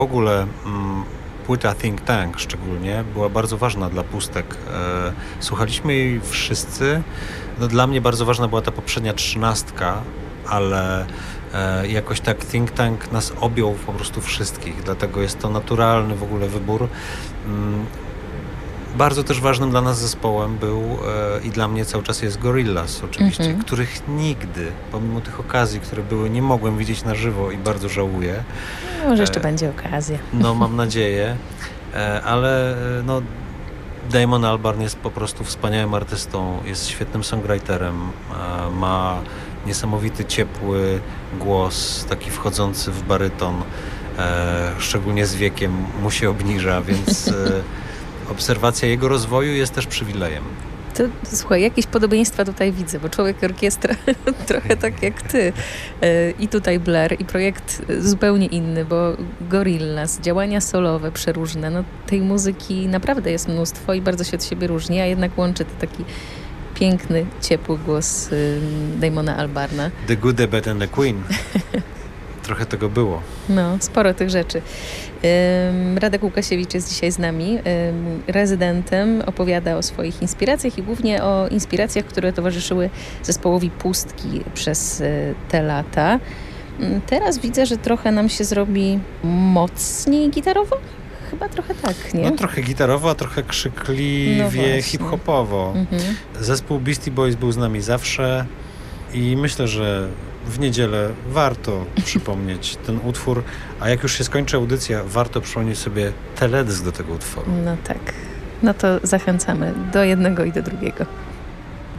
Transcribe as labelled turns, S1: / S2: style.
S1: W ogóle płyta Think Tank szczególnie była bardzo ważna dla Pustek. Słuchaliśmy jej wszyscy. No, dla mnie bardzo ważna była ta poprzednia 13, ale jakoś tak Think Tank nas objął po prostu wszystkich, dlatego jest to naturalny w ogóle wybór. Bardzo też ważnym dla nas zespołem był i dla mnie cały czas jest Gorillaz oczywiście, których nigdy, pomimo tych okazji, które były, nie mogłem widzieć na żywo i bardzo żałuję.
S2: Może jeszcze będzie okazja.
S1: No mam nadzieję, ale no Damon Albarn jest po prostu wspaniałym artystą, jest świetnym songwriterem, ma niesamowity, ciepły głos, taki wchodzący w baryton, szczególnie z wiekiem mu się obniża, więc obserwacja jego rozwoju jest też przywilejem.
S2: To, słuchaj, jakieś podobieństwa tutaj widzę, bo Człowiek Orkiestra trochę tak jak ty. I tutaj Blair i projekt zupełnie inny, bo Gorillaz, działania solowe, przeróżne. No, tej muzyki naprawdę jest mnóstwo i bardzo się od siebie różni, a jednak łączy to taki piękny, ciepły głos Damona Albarna.
S1: The Good, the Bad and the Queen. Trochę tego było.
S2: No, sporo tych rzeczy. Radek Łukasiewicz jest dzisiaj z nami, rezydentem, opowiada o swoich inspiracjach i głównie o inspiracjach, które towarzyszyły zespołowi Pustki przez te lata. Teraz widzę, że trochę nam się zrobi mocniej gitarowo? Chyba trochę tak, nie?
S1: No trochę gitarowo, a trochę krzykliwie,
S2: No
S1: hip-hopowo. Zespół Beastie Boys był z nami zawsze i myślę, że w niedzielę warto przypomnieć ten utwór, a jak już się skończy audycja, warto przypomnieć sobie teledysk do tego utworu.
S2: No tak. No to zachęcamy do jednego i do drugiego.